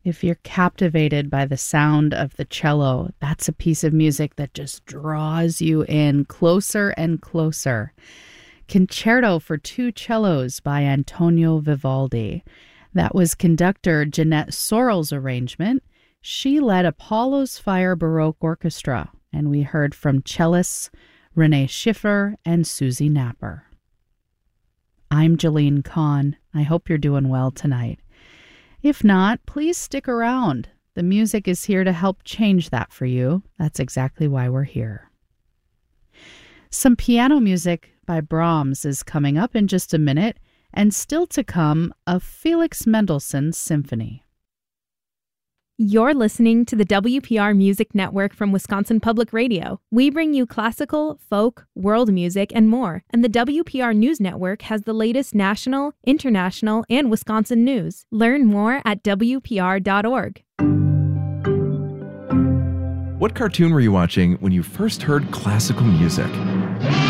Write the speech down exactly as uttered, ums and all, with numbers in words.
If you're captivated by the sound of the cello, that's a piece of music that just draws you in closer and closer. Concerto for Two Cellos by Antonio Vivaldi. That was conductor Jeanette Sorrell's arrangement. She led Apollo's Fire Baroque Orchestra, and we heard from cellists Renee Schiffer and Susie Napper. I'm Jeline Kahn. I hope you're doing well tonight. If not, please stick around. The music is here to help change that for you. That's exactly why we're here. Some piano music by Brahms is coming up in just a minute, and still to come, a Felix Mendelssohn symphony. You're listening to the W P R Music Network from Wisconsin Public Radio. We bring you classical, folk, world music, and more. And the W P R News Network has the latest national, international, and Wisconsin news. Learn more at W P R dot org. What cartoon were you watching when you first heard classical music?